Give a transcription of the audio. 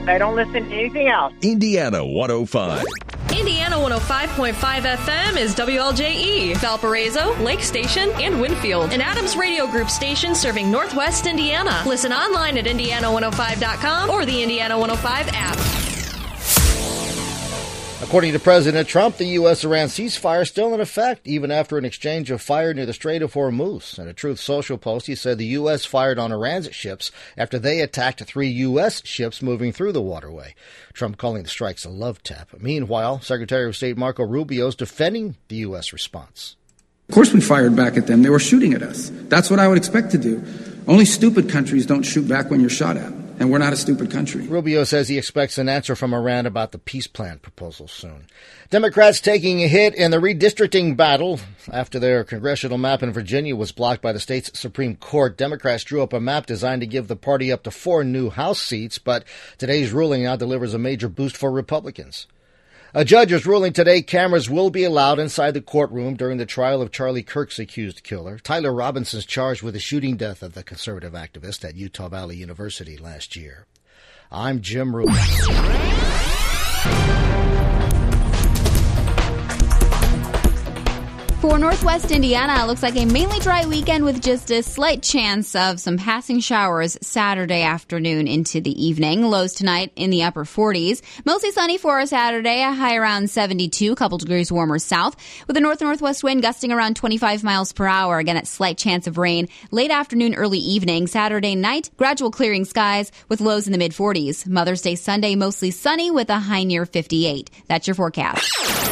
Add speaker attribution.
Speaker 1: I don't listen to anything else.
Speaker 2: Indiana 105.
Speaker 3: Indiana 105.5 FM is WLJE, Valparaiso, Lake Station, and Winfield. An Adams Radio Group station serving Northwest Indiana. Listen online at Indiana105.com or the Indiana 105 app.
Speaker 4: According to President Trump, the U.S.-Iran ceasefire is still in effect, even after an exchange of fire near the Strait of Hormuz. In a Truth Social post, he said the U.S. fired on Iran's ships after they attacked 3 U.S. ships moving through the waterway. Trump calling the strikes a love tap. Meanwhile, Secretary of State Marco Rubio is defending the U.S. response.
Speaker 5: Of course we fired back at them. They were shooting at us. That's what I would expect to do. Only stupid countries don't shoot back when you're shot at. And we're not a stupid country.
Speaker 4: Rubio says he expects an answer from Iran about the peace plan proposal soon. Democrats taking a hit in the redistricting battle. After their congressional map in Virginia was blocked by the state's Supreme Court, Democrats drew up a map designed to give the party up to 4 new House seats, but today's ruling now delivers a major boost for Republicans. A judge is ruling today cameras will be allowed inside the courtroom during the trial of Charlie Kirk's accused killer. Tyler Robinson's charged with the shooting death of the conservative activist at Utah Valley University last year. I'm Jim Rubin.
Speaker 6: For Northwest Indiana, it looks like a mainly dry weekend with just a slight chance of some passing showers Saturday afternoon into the evening. Lows tonight in the upper 40s. Mostly sunny for Saturday, a high around 72, a couple degrees warmer south, with a north-northwest wind gusting around 25 miles per hour. Again, a slight chance of rain late afternoon, early evening. Saturday night, gradual clearing skies with lows in the mid-40s. Mother's Day Sunday, mostly sunny with a high near 58. That's your forecast.